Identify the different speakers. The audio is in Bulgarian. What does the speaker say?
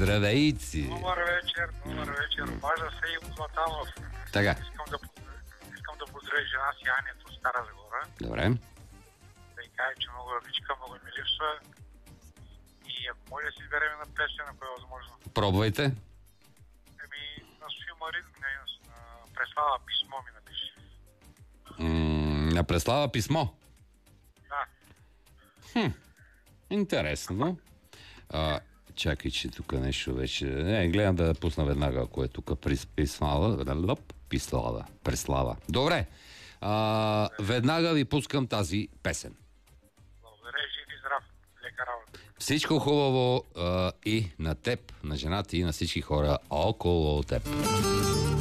Speaker 1: Здравейци!
Speaker 2: Добър вечер. Обажда се Иво Златанов.
Speaker 1: Така.
Speaker 2: Искам да поздравя жена си Ането от Стара Загора.
Speaker 1: Добре.
Speaker 2: Да й кажа, че много обичка, много ми липсва. И ако може да си изберем една песен, ако е възможно.
Speaker 1: Пробвайте.
Speaker 2: На София Марин, на Преслава писмо ми напише.
Speaker 1: На Преслава писмо.
Speaker 2: Да.
Speaker 1: Интересно. Чакай, че тук нещо вече... гледам да пусна веднага, ако е тук Преслава. Добре. Веднага ви пускам тази песен.
Speaker 2: Благодаря, жив и здрав. Лека работа.
Speaker 1: Всичко хубаво и на теб, на жената и на всички хора около теб.